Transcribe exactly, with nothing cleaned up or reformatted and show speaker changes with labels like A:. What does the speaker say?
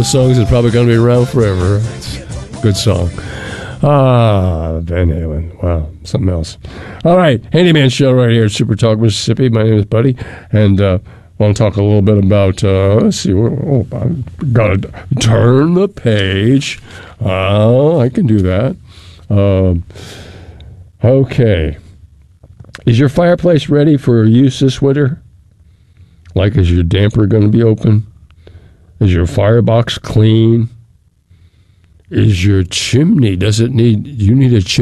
A: songs that's probably going to be around forever. Good song. Ah, Van Halen. Wow, something else. All right, Handyman Show right here at Super Talk Mississippi. My name is Buddy, and uh, I want to talk a little bit about, uh, let's see, oh, I've got to turn the page. Oh, I can do that. Um, okay. Is your fireplace ready for use this winter? Like, is your damper going to be open? Is your firebox clean? Is your chimney, does it need, you need a chimney?